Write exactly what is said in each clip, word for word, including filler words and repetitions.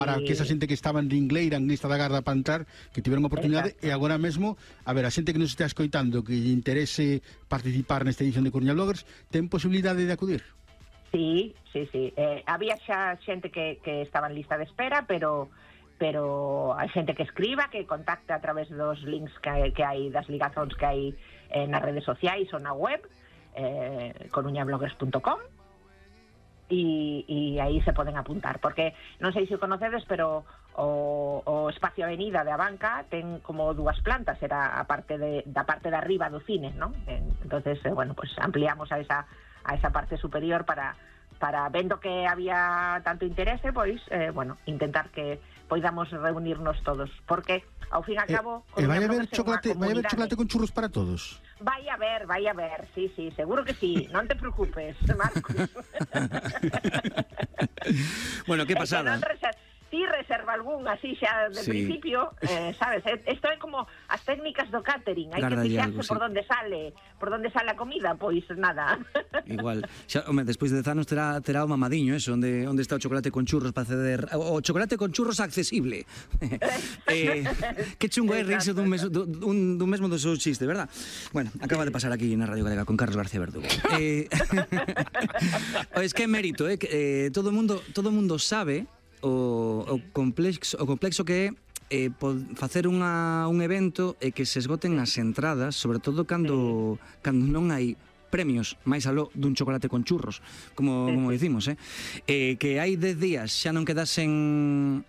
para que esa xente que estaba en Ringleira, en lista da garda para entrar, que tiveron a oportunidade. Exacto. E agora mesmo, a ver, a xente que nos está escoitando, que lle interese participar nesta edición de Coruña Bloggers, ten posibilidade de acudir? Sí, sí, sí. Eh, había xa xente que, que estaba en lista de espera, pero pero hai xente que escriba, que contacta a través dos links que hai, que hai das ligazóns que hai eh, nas redes sociais ou na web, eh, coruña bloggers punto com, e, e aí se poden apuntar, porque non sei se o conocedes, pero o, o Espacio Avenida de Abanca ten como dúas plantas, era a parte de, da parte de arriba do cine, ¿no? Entonces, eh, bueno, pues ampliamos a esa, a esa parte superior para, para vendo que había tanto interese, pois, eh, bueno, intentar que poidamos reunirnos todos, porque ao fin e ao cabo eh, eh, vai haber chocolate, vai haber chocolate con churros para todos. Vai a ver, vai a ver, sí, sí, seguro que sí, non te preocupes, Marcos. Bueno, que pasada. Ti reserva algún así xa de sí. principio, eh, sabes, isto é como as técnicas do catering, hai que fixarse algo, por sí. donde sale, por donde sale a comida, pois nada. Igual, xa, home, despois de dez anos terá, terá o mamadiño, eso, onde, onde está o chocolate con churros para ceder, o chocolate con churros accesible. eh, que chungo é reírse dun, mes, dun, dun mesmo do seu chiste, verdad? Bueno, acaba de pasar aquí na Radio Galega con Carlos García Verdugo. eh, es que é mérito, eh, que, eh, todo o mundo, todo o mundo sabe O, o, complexo, o complexo que é eh, facer unha, un evento e que se esgoten as entradas, sobre todo cando, cando non hai premios máis aló dun chocolate con churros, como, como dicimos, eh? eh, que hai dez días xa non quedasen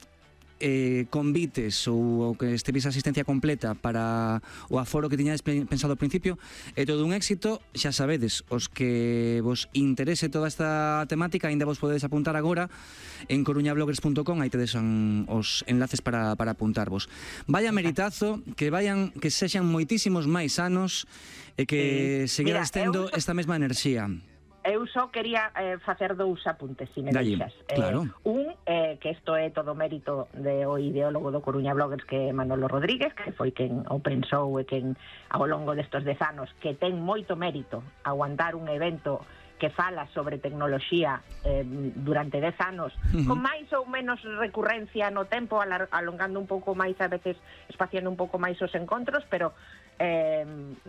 eh, convites ou, ou que estevis a asistencia completa para o aforo que tiñades pensado ao principio, é todo un éxito. Xa sabedes, os que vos interese toda esta temática, ainda vos podedes apuntar agora en coruña bloggers punto com, aí tedes os enlaces para, para apuntarvos. Vaya meritazo, que vayan, que sexan moitísimos máis anos e que sí. seguirades tendo eu... esta mesma enerxía. Eu só quería eh, facer dous apuntes, se me Dalle, deixas. claro. Eh, un, eh, que isto é todo mérito de o ideólogo do Coruña Bloggers, que é Manolo Rodríguez, que foi quen o pensou e quen ao longo destes dez anos, que ten moito mérito aguantar un evento que fala sobre tecnoloxía eh, durante dez anos, uh-huh. con máis ou menos recurrencia no tempo, alongando un pouco máis, a veces espaciando un pouco máis os encontros, pero eh,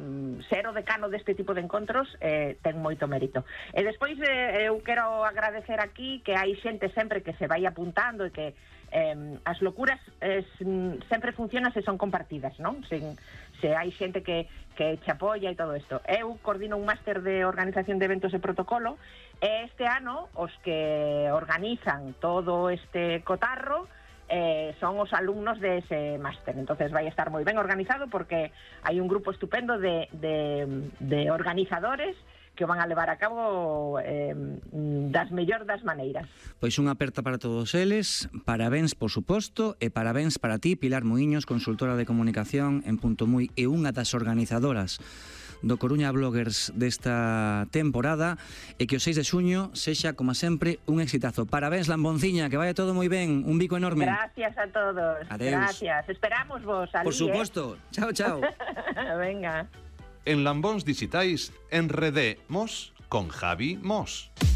ser o decano deste tipo de encontros eh, ten moito mérito. E despois eh, eu quero agradecer aquí que hai xente sempre que se vai apuntando e que eh, as locuras eh, sempre funcionan se son compartidas, non? Sen, se hai xente que, que che apoia e todo isto. Eu coordino un máster de organización de eventos e protocolo e este ano os que organizan todo este cotarro Eh, son os alumnos de ese máster, entonces vai estar moi ben organizado porque hai un grupo estupendo de, de, de organizadores que o van a levar a cabo eh, das mellor das maneiras. Pois unha aperta para todos eles, parabéns por suposto, e parabéns para ti, Pilar Muiños, consultora de comunicación en Punto Mui e unha das organizadoras do Coruña Bloggers desta temporada, e que o seis de xuño sexa, como sempre, un exitazo. Parabéns, Lambonciña, que vaya todo moi ben. Un bico enorme. Gracias a todos. Adeus. Gracias. Esperamos vos ali, por suposto. Eh? Chao, chao. Venga. En Lambóns Digitais enredemos con Javi Mos.